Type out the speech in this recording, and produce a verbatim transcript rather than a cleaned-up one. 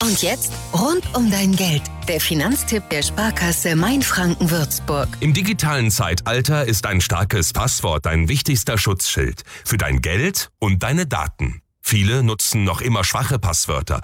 Und jetzt rund um dein Geld. Der Finanztipp der Sparkasse Mainfranken-Würzburg. Im digitalen Zeitalter ist ein starkes Passwort dein wichtigster Schutzschild für dein Geld und deine Daten. Viele nutzen noch immer schwache Passwörter